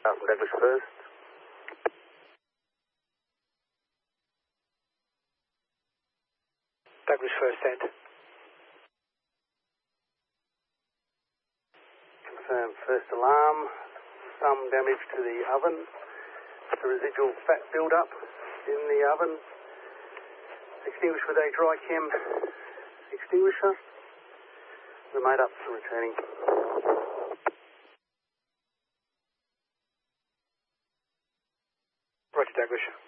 From Douglas first. Douglas first end. Confirm first alarm. Some damage to the oven. The residual fat build-up in the oven. Extinguish with a dry chem extinguisher. We're made up for returning. Roger, Douglas.